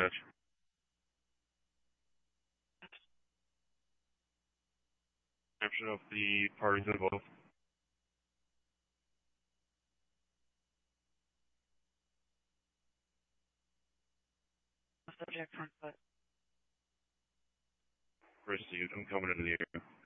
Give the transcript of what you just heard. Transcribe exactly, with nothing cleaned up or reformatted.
dispatch. Description of the parties involved. Subject front foot. Received. I'm coming into the area.